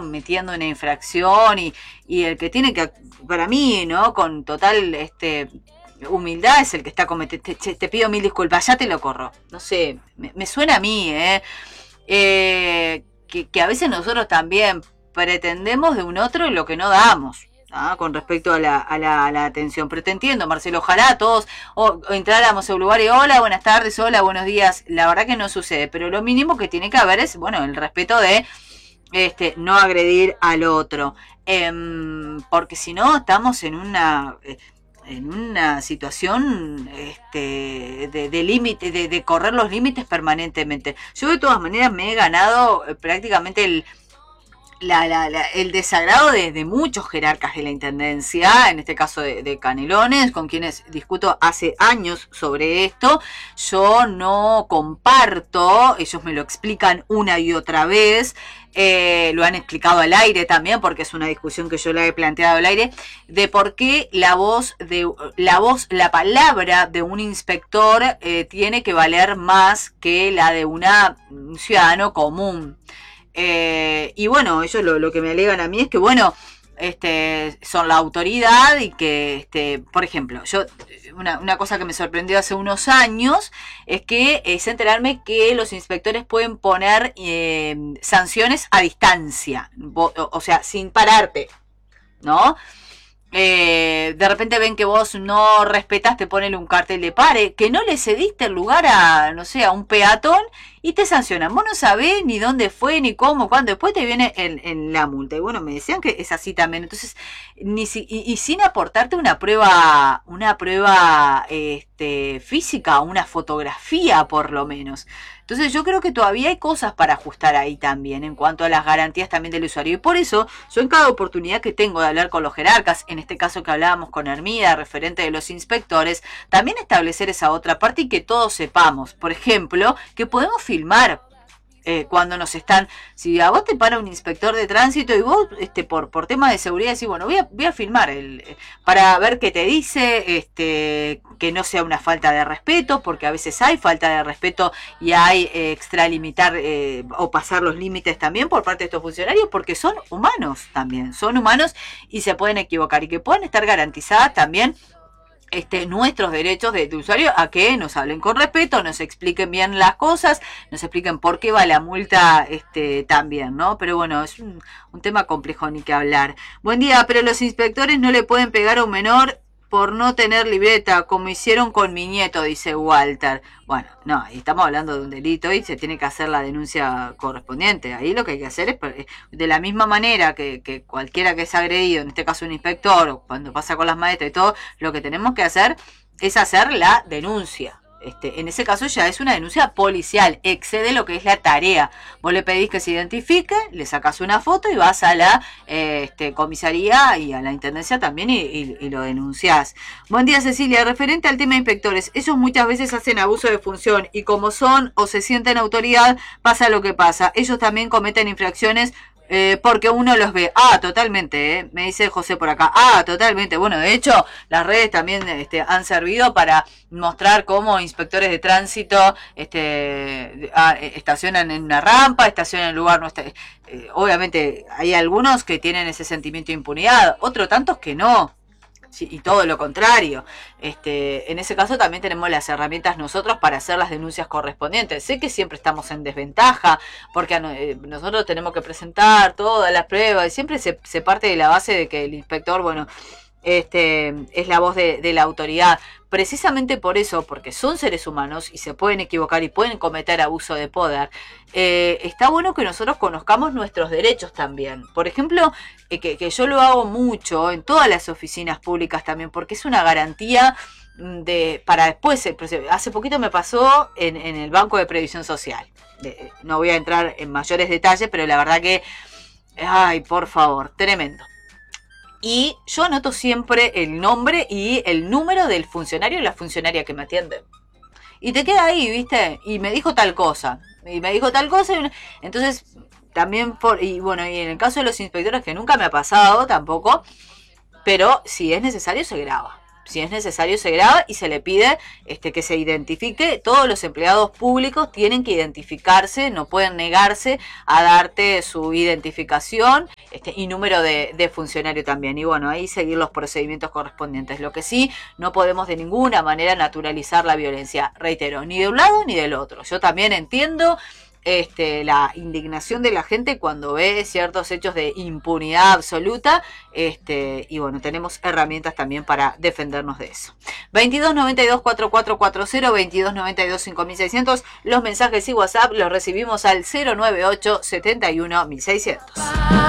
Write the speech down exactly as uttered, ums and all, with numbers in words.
cometiendo una infracción y, y el que tiene que, para mí, ¿no? Con total este humildad es el que está cometiendo, te, te pido mil disculpas, ya te lo corro. No sé, me, me suena a mí, ¿eh? eh que, que a veces nosotros también pretendemos de un otro lo que no damos. ¿Ah? Con respecto a la, a, la, a la atención. Pero te entiendo, Marcelo, ojalá todos o, o entráramos a un lugar y hola, buenas tardes, hola, buenos días. La verdad que no sucede, pero lo mínimo que tiene que haber es, bueno, el respeto de este no agredir al otro. Eh, porque si no, estamos en una... en una situación este, de, de límite, de, de correr los límites permanentemente. Yo de todas maneras me he ganado eh, prácticamente el La, la, la, el desagrado de, de muchos jerarcas de la intendencia, en este caso de, de Canelones, con quienes discuto hace años sobre esto. Yo no comparto, ellos me lo explican una y otra vez, eh, lo han explicado al aire también, porque es una discusión que yo la he planteado al aire, de por qué la voz, de, la voz, la palabra de un inspector eh, tiene que valer más que la de una, un ciudadano común. Eh, y bueno, ellos lo, lo que me alegan a mí es que, bueno, este, son la autoridad y que, este, por ejemplo, yo una, una cosa que me sorprendió hace unos años es que es enterarme que los inspectores pueden poner eh, sanciones a distancia, o, o sea, sin pararte, ¿no? Eh, de repente ven que vos no respetas, te ponen un cartel de pare, que no le cediste el lugar a, no sé, a un peatón y te sancionan. Vos no sabés ni dónde fue, ni cómo, cuándo, después te viene en, en la multa. Y bueno, me decían que es así también. Entonces, ni si, y, y sin aportarte una prueba, una prueba este, física, una fotografía por lo menos. Entonces yo creo que todavía hay cosas para ajustar ahí también en cuanto a las garantías también del usuario. Y por eso yo en cada oportunidad que tengo de hablar con los jerarcas, en este caso que hablábamos con Hermida, referente de los inspectores, también establecer esa otra parte y que todos sepamos, por ejemplo, que podemos filmar. Eh, cuando nos están, si a vos te para un inspector de tránsito y vos este por por temas de seguridad decís, bueno, voy a voy a filmar el para ver qué te dice, este que no sea una falta de respeto, porque a veces hay falta de respeto y hay eh, extralimitar eh, o pasar los límites también por parte de estos funcionarios, porque son humanos también, son humanos y se pueden equivocar y que pueden estar garantizadas también Este, nuestros derechos de, de usuario a que nos hablen con respeto, nos expliquen bien las cosas, nos expliquen por qué va la multa este, también, ¿no? Pero bueno, es un, un tema complejo ni que hablar. Buen día, pero los inspectores no le pueden pegar a un menor por no tener libreta, como hicieron con mi nieto, dice Walter. Bueno, no, estamos hablando de un delito y se tiene que hacer la denuncia correspondiente. Ahí lo que hay que hacer es, de la misma manera que, que cualquiera que es agredido, en este caso un inspector, o cuando pasa con las maestras y todo, lo que tenemos que hacer es hacer la denuncia. Este, en ese caso ya es una denuncia policial, excede lo que es la tarea. Vos le pedís que se identifique, le sacás una foto y vas a la eh, este, comisaría y a la intendencia también y, y, y lo denunciás. Buen día, Cecilia. Referente al tema de inspectores, ellos muchas veces hacen abuso de función y como son o se sienten autoridad, pasa lo que pasa. Ellos también cometen infracciones Eh, porque uno los ve. Ah, totalmente, ¿eh? Me dice José por acá. Ah, totalmente. Bueno, de hecho, las redes también este, han servido para mostrar cómo inspectores de tránsito este, ah, estacionan en una rampa, estacionan en el lugar no está. Eh, obviamente, hay algunos que tienen ese sentimiento de impunidad, otros tantos que no. Sí, y todo lo contrario. Este, en ese caso también tenemos las herramientas nosotros para hacer las denuncias correspondientes. Sé que siempre estamos en desventaja porque eh, nosotros tenemos que presentar todas las pruebas y siempre se, se parte de la base de que el inspector, bueno, este, es la voz de, de la autoridad. Precisamente por eso, porque son seres humanos y se pueden equivocar y pueden cometer abuso de poder, eh, está bueno que nosotros conozcamos nuestros derechos también. Por ejemplo, eh, que, que yo lo hago mucho en todas las oficinas públicas también, porque es una garantía de para después. Hace poquito me pasó en, en el Banco de Previsión Social. De, no voy a entrar en mayores detalles, pero la verdad que, ay, por favor, tremendo. Y yo anoto siempre el nombre y el número del funcionario o la funcionaria que me atienden. Y te queda ahí, ¿viste? Y me dijo tal cosa. Y me dijo tal cosa. Y entonces, también por... Y bueno, y en el caso de los inspectores, que nunca me ha pasado tampoco, pero si es necesario se graba. Si es necesario se graba y se le pide este, que se identifique. Todos los empleados públicos tienen que identificarse, no pueden negarse a darte su identificación este, y número de, de funcionario también. Y bueno, ahí seguir los procedimientos correspondientes. Lo que sí, no podemos de ninguna manera naturalizar la violencia, reitero, ni de un lado ni del otro. Yo también entiendo Este, la indignación de la gente cuando ve ciertos hechos de impunidad absoluta, este, y bueno, tenemos herramientas también para defendernos de eso. veintidós noventa y dos cuarenta y cuatro cuarenta, veintidós noventa y dos cinco mil seiscientos, los mensajes y WhatsApp los recibimos al cero nueve ocho setenta y uno mil seiscientos.